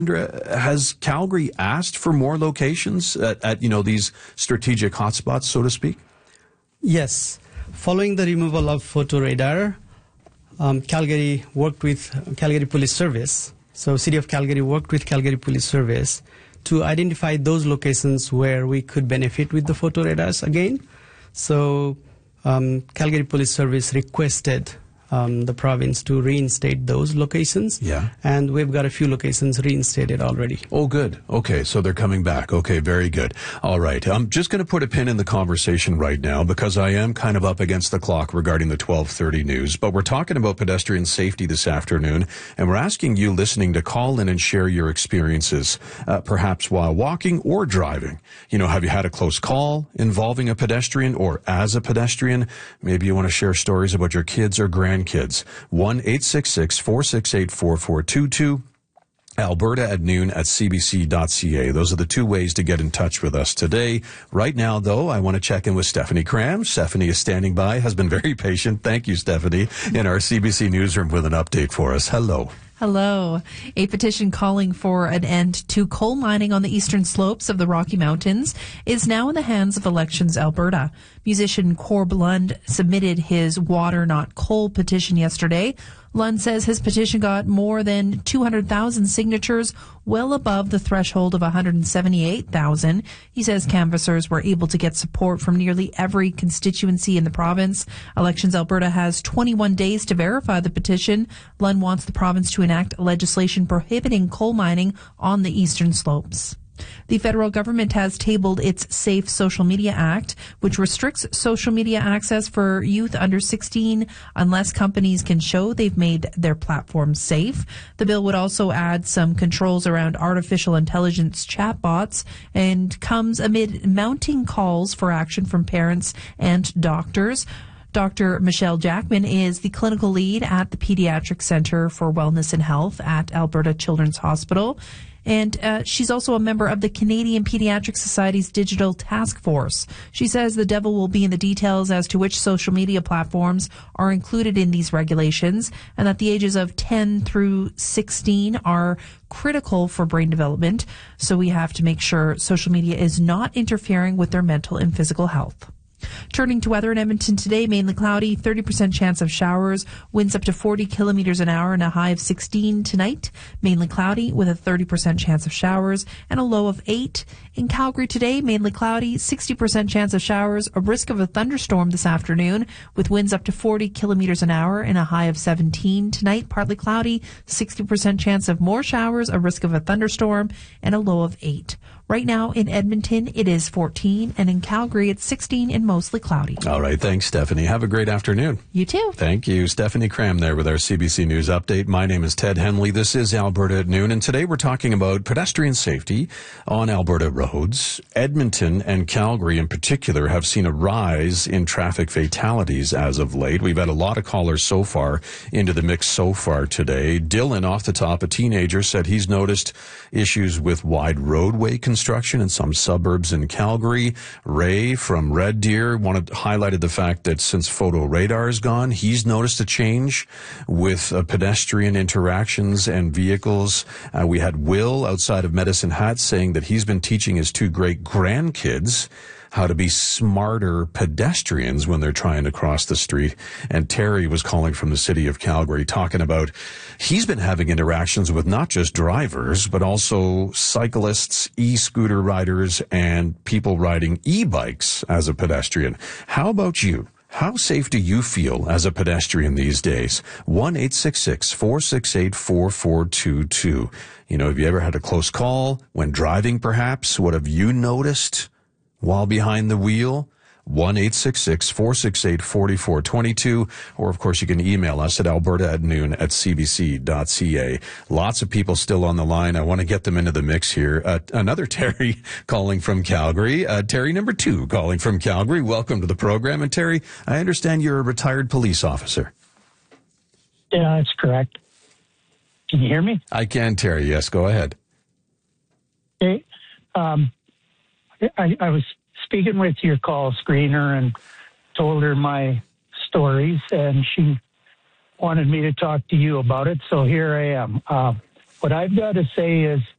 Has Calgary asked for more locations at these strategic hotspots, so to speak? Yes. Following the removal of photo radar, Calgary worked with Calgary Police Service. So City of Calgary worked with Calgary Police Service to identify those locations where we could benefit with the photo radars again. So Calgary Police Service requested the province to reinstate those locations. Yeah. And we've got a few locations reinstated already. Oh, good. Okay, so they're coming back. Okay, very good. All right. I'm just going to put a pin in the conversation right now because I am kind of up against the clock regarding the 12:30 news. But we're talking about pedestrian safety this afternoon, and we're asking you listening to call in and share your experiences, perhaps while walking or driving. Have you had a close call involving a pedestrian or as a pedestrian? Maybe you want to share stories about your kids or grandkids. 1-866-468-4422. Alberta@noon@cbc.ca. Those are the two ways to get in touch with us today. Right now, though, I want to check in with Stephanie Cram. Stephanie is standing by, has been very patient. Thank you, Stephanie, in our CBC newsroom with an update for us. Hello. Hello. A petition calling for an end to coal mining on the eastern slopes of the Rocky Mountains is now in the hands of Elections Alberta. Musician Corb Lund submitted his Water Not Coal petition yesterday. Lund says his petition got more than 200,000 signatures, well above the threshold of 178,000. He says canvassers were able to get support from nearly every constituency in the province. Elections Alberta has 21 days to verify the petition. Lund wants the province to enact legislation prohibiting coal mining on the eastern slopes. The federal government has tabled its Safe Social Media Act, which restricts social media access for youth under 16 unless companies can show they've made their platforms safe. The bill would also add some controls around artificial intelligence chatbots and comes amid mounting calls for action from parents and doctors. Dr. Michelle Jackman is the clinical lead at the Pediatric Center for Wellness and Health at Alberta Children's Hospital. And she's also a member of the Canadian Pediatric Society's Digital Task Force. She says the devil will be in the details as to which social media platforms are included in these regulations, and that the ages of 10 through 16 are critical for brain development. So we have to make sure social media is not interfering with their mental and physical health. Turning to weather in Edmonton today, mainly cloudy, 30% chance of showers, winds up to 40 kilometers an hour and a high of 16 tonight. Mainly cloudy with a 30% chance of showers and a low of 8. In Calgary today, mainly cloudy, 60% chance of showers, a risk of a thunderstorm this afternoon with winds up to 40 kilometers an hour and a high of 17 tonight. Partly cloudy, 60% chance of more showers, a risk of a thunderstorm and a low of 8. Right now in Edmonton, it is 14, and in Calgary, it's 16 and mostly cloudy. All right. Thanks, Stephanie. Have a great afternoon. You too. Thank you. Stephanie Cram there with our CBC News Update. My name is Ted Henley. This is Alberta at Noon, and today we're talking about pedestrian safety on Alberta roads. Edmonton and Calgary in particular have seen a rise in traffic fatalities as of late. We've had a lot of callers so far into the mix so far today. Dylan, off the top, a teenager, said he's noticed issues with wide roadway construction in some suburbs in Calgary. Ray from Red Deer highlighted the fact that since photo radar is gone, he's noticed a change with pedestrian interactions and vehicles. We had Will outside of Medicine Hat saying that he's been teaching his two great grandkids how to be smarter pedestrians when they're trying to cross the street. And Terry was calling from the city of Calgary talking about he's been having interactions with not just drivers, but also cyclists, e-scooter riders, and people riding e-bikes as a pedestrian. How about you? How safe do you feel as a pedestrian these days? 1-866-468-4422. Have you ever had a close call when driving, perhaps? What have you noticed while behind the wheel? 1-866-468-4422. Or, of course, you can email us at alberta@noon@cbc.ca. Lots of people still on the line. I want to get them into the mix here. Another Terry calling from Calgary. Terry number 2 calling from Calgary. Welcome to the program. And, Terry, I understand you're a retired police officer. Yeah, that's correct. Can you hear me? I can, Terry. Yes, go ahead. Okay. I was speaking with your call screener and told her my stories, and she wanted me to talk to you about it, so here I am. What I've got to say is